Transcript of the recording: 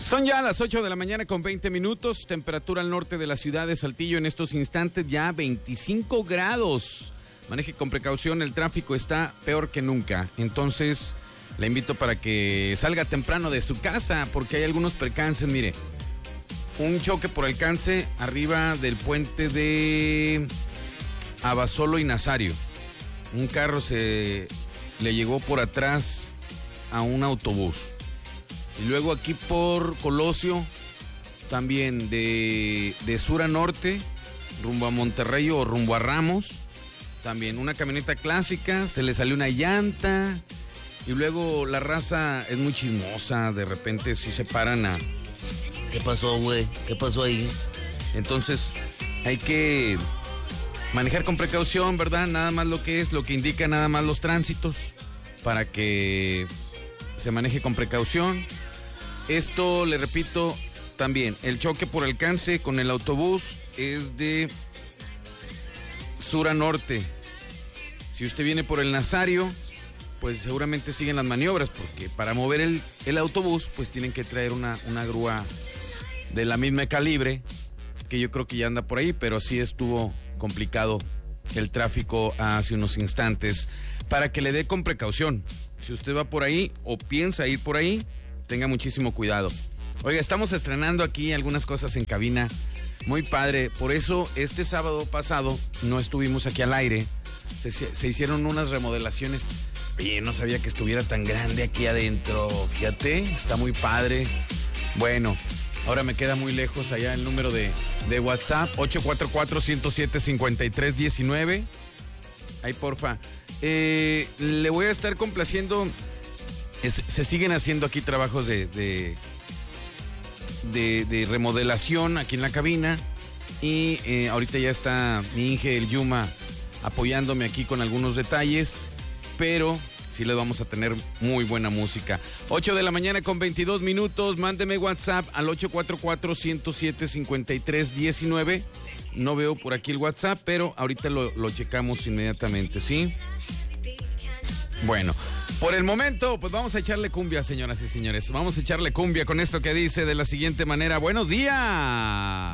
Son ya las 8 de la mañana con 20 minutos, temperatura al norte de la ciudad de Saltillo en estos instantes ya 25 grados. Maneje con precaución, el tráfico está peor que nunca. Entonces, le invito para que salga temprano de su casa porque hay algunos percances. Mire, un choque por alcance arriba del puente de Abasolo y Nazario. Un carro le llegó por atrás a un autobús. Y luego aquí por Colosio, también de sur a norte, rumbo a Monterrey o rumbo a Ramos. También una camioneta clásica, se le salió una llanta. Y luego la raza es muy chismosa, de repente sí se paran a... ¿Qué pasó, güey? ¿Qué pasó ahí? Entonces hay que manejar con precaución, ¿verdad? Nada más lo que indica nada más los tránsitos, para que se maneje con precaución. Esto, le repito, también, el choque por alcance con el autobús es de sur a norte. Si usted viene por el Nazario, pues seguramente siguen las maniobras, porque para mover el autobús, pues tienen que traer una grúa de la misma calibre, que yo creo que ya anda por ahí, pero sí estuvo complicado el tráfico hace unos instantes. Para que le dé con precaución. Si usted va por ahí o piensa ir por ahí, tenga muchísimo cuidado. Oiga, estamos estrenando aquí algunas cosas en cabina. Muy padre. Por eso, este sábado pasado no estuvimos aquí al aire. Se hicieron unas remodelaciones. Oye, no sabía que estuviera tan grande aquí adentro. Fíjate, está muy padre. Bueno, ahora me queda muy lejos allá el número de WhatsApp. 844-107-5319. Ahí, porfa. Le voy a estar complaciendo. Se siguen haciendo aquí trabajos de remodelación aquí en la cabina. Y ahorita ya está mi Inge, el Yuma, apoyándome aquí con algunos detalles. Pero sí le vamos a tener muy buena música. 8 de la mañana con 22 minutos. Mándeme WhatsApp al 844-107-5319. No veo por aquí el WhatsApp, pero ahorita lo checamos inmediatamente, ¿sí? Bueno, por el momento, pues vamos a echarle cumbia, señoras y señores. Vamos a echarle cumbia con esto que dice de la siguiente manera. ¡Buenos días!